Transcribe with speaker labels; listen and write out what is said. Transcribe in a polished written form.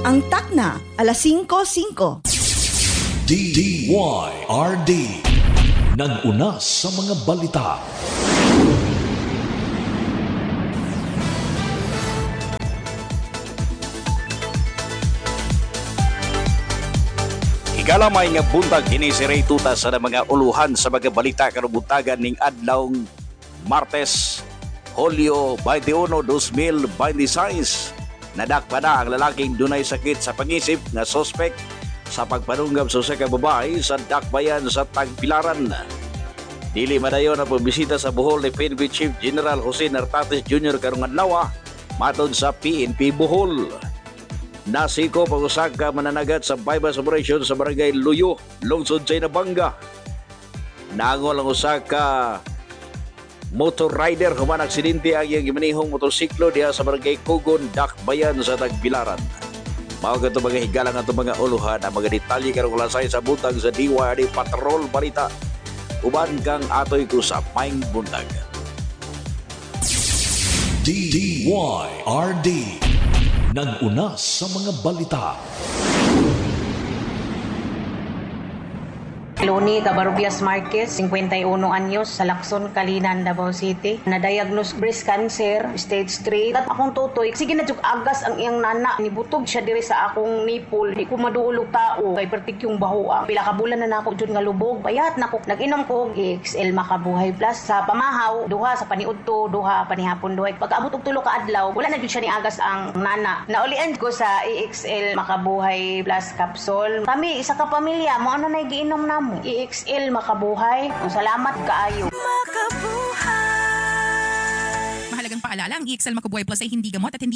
Speaker 1: Ang takna, alas 5:05.
Speaker 2: DYRD nag-una sa mga balita.
Speaker 3: Igalamay nga buntag kini si Ray Tuta sa mga uluhan sa mga balita karubutagan ning adlawng Martes, Hulyo 21, 2026. Nadakpa na ang lalaking dunay sakit sa pangisip nga sospek sa pagpanunggab sa usa ka babae sa dakbayan sa Tagbilaran. Dili madayon ang pagbisita sa Bohol ni PNP Chief General Jose Nartates Jr. karong adlaw matod sa PNP Bohol. Nasiko pag-usag ka mananagat sa bypass operation sa barangay Luyo, lungsod sa Inabanga. Naangol ang usag ka motor rider human aksidente ang iyang gimanihong motorsiklo diha sa barangay Kugon, Dakbayan sa Tagbilaran. Mao kadto mga higalang ato mga uluhan ang mga detalye karong lasay sa buntag sa DYRD Patrol Balita. Uban kang atoy ko sa Paing Buntag.
Speaker 2: DYRD nag-una sa mga balita.
Speaker 4: Loni Cabarubias Marquez, 51 anyos, sa Lacson, Kalinan, Davao City. Na-diagnose breast cancer, stage 3. At akong tutoy, sige na jug agas ang iyang nana. Nibutog siya diri sa akong nipple. Di ko maduulog tao. Kay pertik yung bahuang. Pila ka bulan na nako jud nga lubog. Bayat nako. Nag-inom ko EXL Makabuhay Plus. Sa pamahaw, duha sa paniudto, duha panihapon duhay. Pag-abot og tulo ka adlaw, wala na jud siya ni agas ang nana. Naulian ko sa EXL Makabuhay Plus capsule. Kami isa ka pamilya, mo ano na giinom namo. EXL Makabuhay. Salamat kaayo.
Speaker 5: Mahalagang paalala, ang EXL Makabuhay Plus ay hindi gamot at hindi